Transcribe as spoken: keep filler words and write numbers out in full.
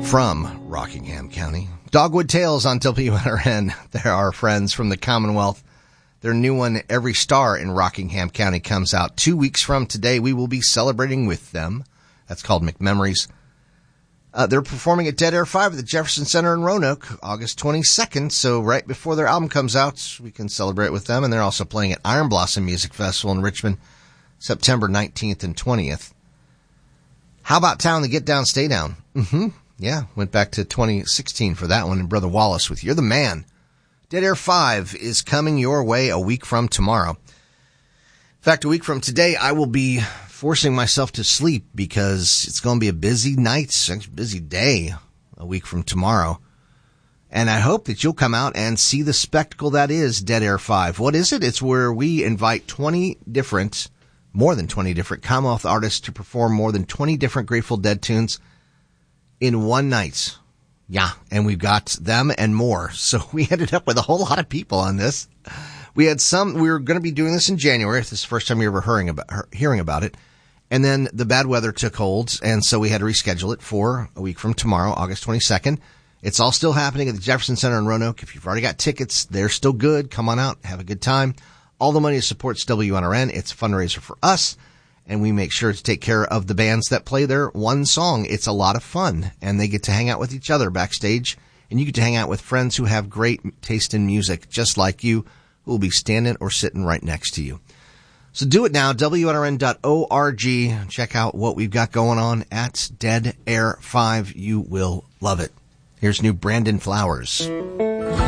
From Rockingham County, Dogwood Tales on W N R N. There are friends from the Commonwealth. Their new one, Every Star in Rockingham County, comes out two weeks from today. We will be celebrating with them. That's called McMemories. Uh, they're performing at Dead Air five at the Jefferson Center in Roanoke, August twenty-second. So right before their album comes out, we can celebrate with them. And they're also playing at Iron Blossom Music Festival in Richmond, September nineteenth and twentieth. How about Town, the Get Down, Stay Down? Mm-hmm. Yeah, went back to twenty sixteen for that one. And Brother Wallace with You're the Man. Dead Air five is coming your way a week from tomorrow. In fact, a week from today, I will be forcing myself to sleep because it's going to be a busy night, a busy day a week from tomorrow. And I hope that you'll come out and see the spectacle that is Dead Air five. What is it? It's where we invite twenty different, more than twenty different Commonwealth artists to perform more than twenty different Grateful Dead tunes in one night. Yeah, and we've got them and more. So we ended up with a whole lot of people on this. We had some, we were going to be doing this in January. This is the first time we were hearing about, hearing about it. And then the bad weather took hold, and so we had to reschedule it for a week from tomorrow, August twenty-second. It's all still happening at the Jefferson Center in Roanoke. If you've already got tickets, they're still good. Come on out, have a good time. All the money supports W N R N. It's a fundraiser for us. And we make sure to take care of the bands that play their one song. It's a lot of fun, and they get to hang out with each other backstage, and you get to hang out with friends who have great taste in music, just like you, who will be standing or sitting right next to you. So do it now, W N R N dot org. Check out what we've got going on at Dead Air five. You will love it. Here's new Brandon Flowers.